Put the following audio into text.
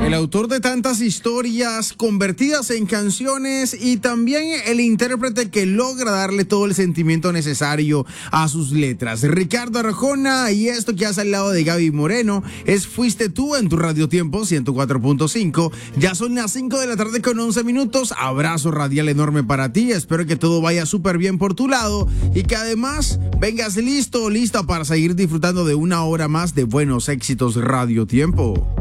El autor de tantas historias convertidas en canciones y también el intérprete que logra darle todo el sentimiento necesario a sus letras. Ricardo Arjona, y esto que hace al lado de Gaby Moreno es Fuiste Tú en tu Radio Tiempo 104.5. Ya son las 5 de la tarde con 11 minutos. Abrazo radial enorme para ti. Espero que todo vaya súper bien por tu lado y que además vengas listo o lista para seguir disfrutando de una hora más de buenos éxitos Radio Tiempo.